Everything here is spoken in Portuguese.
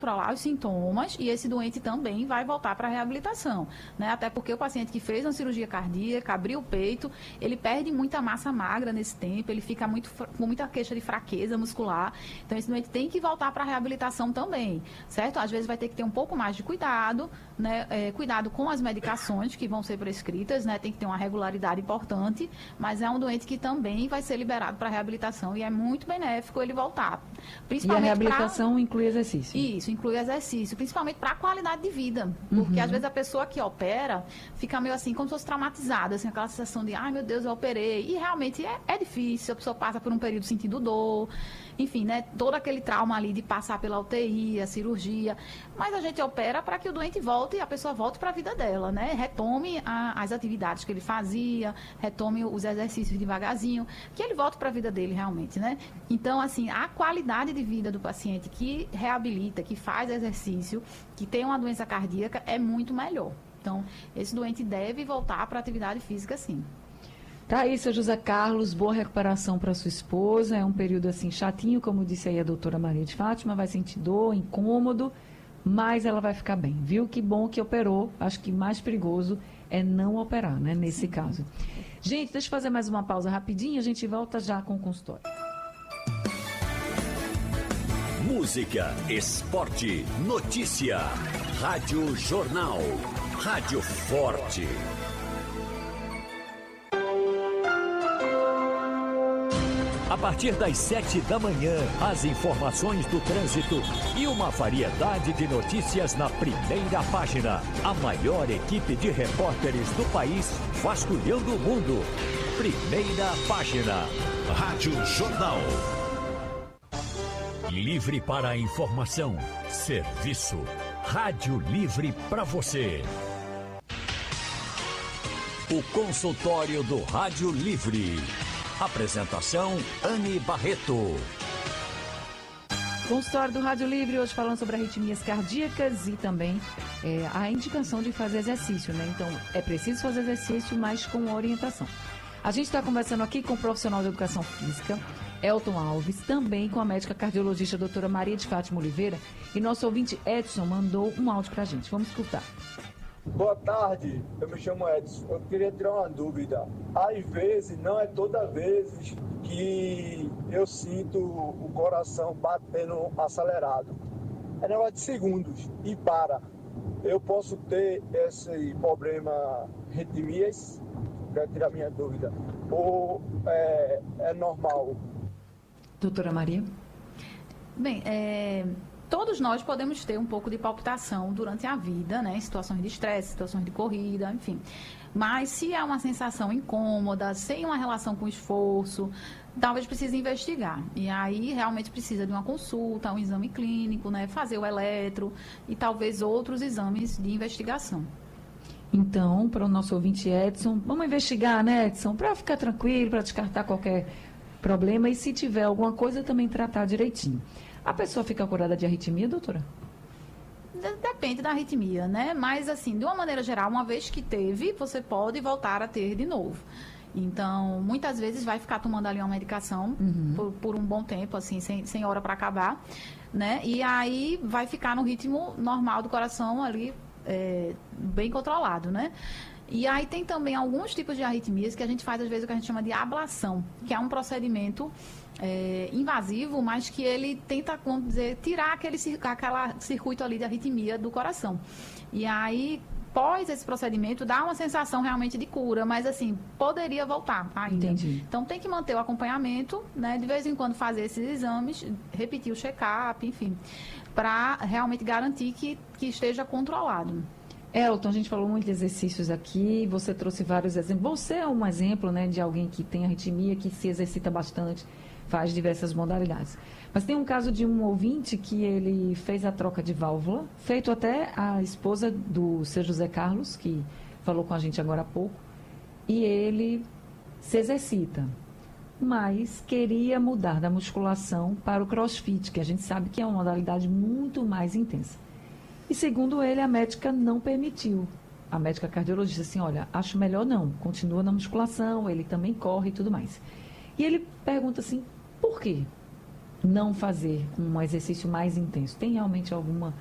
controlar os sintomas e esse doente também vai voltar para a reabilitação, né? Até porque o paciente que fez uma cirurgia cardíaca, abriu o peito, ele perde muita massa magra nesse tempo, ele fica com muita queixa de fraqueza muscular, então esse doente tem que voltar para a reabilitação também, certo? Às vezes vai ter que ter um pouco mais de cuidado, né? Cuidado com as medicações que vão ser prescritas, né? Tem que ter uma regularidade importante, mas é um doente que também vai ser liberado para a reabilitação e é muito benéfico ele voltar. Principalmente e a reabilitação inclui exercício? Isso, inclui exercício, principalmente para a qualidade de vida. Porque às vezes a pessoa que opera fica meio assim, como se fosse traumatizada, assim, aquela sensação de, ai meu Deus, eu operei. E realmente é difícil, a pessoa passa por um período sentindo dor, enfim, né? Todo aquele trauma ali de passar pela UTI, a cirurgia. Mas a gente opera para que o doente volte e a pessoa volte para a vida dela, né? Retome as atividades que ele fazia, retome os exercícios devagarzinho, que ele volte para a vida dele realmente, né? Então, assim, a qualidade de vida do paciente que reabilita, que faz exercício, que tem uma doença cardíaca, é muito melhor. Então, esse doente deve voltar para a atividade física, sim. Tá aí, seu José Carlos, boa recuperação para sua esposa. É um período assim chatinho, como disse aí a doutora Maria de Fátima, vai sentir dor, incômodo, mas ela vai ficar bem, viu? Que bom que operou. Acho que mais perigoso é não operar, né, nesse caso. Gente, deixa eu fazer mais uma pausa rapidinho, a gente volta já com o consultório. Música, esporte, notícia. Rádio Jornal. Rádio Forte. A partir das 7 da manhã, as informações do trânsito e uma variedade de notícias na primeira página. A maior equipe de repórteres do país vasculhando o mundo. Primeira página. Rádio Jornal. Livre para a informação. Serviço. Rádio livre para você. O consultório do Rádio Livre. Apresentação, Anne Barreto. Consultório do Rádio Livre, hoje falando sobre arritmias cardíacas e também a indicação de fazer exercício, né? Então, é preciso fazer exercício, mas com orientação. A gente está conversando aqui com o profissional de educação física, Elton Alves, também com a médica cardiologista doutora Maria de Fátima Oliveira, e nosso ouvinte Edson mandou um áudio para a gente. Vamos escutar. Boa tarde, eu me chamo Edson. Eu queria tirar uma dúvida. Às vezes, não é toda vez que eu sinto o coração batendo acelerado. É negócio de segundos e para. Eu posso ter esse problema arritmias? Quero tirar minha dúvida. Ou é normal? Doutora Maria? Bem, todos nós podemos ter um pouco de palpitação durante a vida, né? Em situações de estresse, situações de corrida, enfim. Mas se é uma sensação incômoda, sem uma relação com esforço, talvez precise investigar. E aí realmente precisa de uma consulta, um exame clínico, né? Fazer o eletro e talvez outros exames de investigação. Então, para o nosso ouvinte Edson, vamos investigar, né, Edson? Para ficar tranquilo, para descartar qualquer problema e se tiver alguma coisa também tratar direitinho. A pessoa fica curada de arritmia, doutora? Depende da arritmia, né? Mas, assim, de uma maneira geral, uma vez que teve, você pode voltar a ter de novo. Então, muitas vezes vai ficar tomando ali uma medicação por um bom tempo, assim, sem hora para acabar, né? E aí vai ficar no ritmo normal do coração ali, bem controlado, né? E aí tem também alguns tipos de arritmias que a gente faz, às vezes, o que a gente chama de ablação, que é um procedimento invasivo, mas que ele tenta, vamos dizer, tirar aquele circuito ali de arritmia do coração. E aí, pós esse procedimento, dá uma sensação realmente de cura, mas assim, poderia voltar ainda. Entendi. Então tem que manter o acompanhamento, né? De vez em quando fazer esses exames, repetir o check-up, enfim, para realmente garantir que esteja controlado. Elton, a gente falou muito de exercícios aqui, você trouxe vários exemplos. Você é um exemplo, né, de alguém que tem arritmia, que se exercita bastante, faz diversas modalidades. Mas tem um caso de um ouvinte que ele fez a troca de válvula, feito até a esposa do seu José Carlos, que falou com a gente agora há pouco, e ele se exercita, mas queria mudar da musculação para o crossfit, que a gente sabe que é uma modalidade muito mais intensa. E segundo ele, a médica não permitiu. A médica cardiologista disse assim, olha, acho melhor não, continua na musculação, ele também corre e tudo mais. E ele pergunta assim, por quê? não fazer um exercício mais intenso? Tem realmente alguma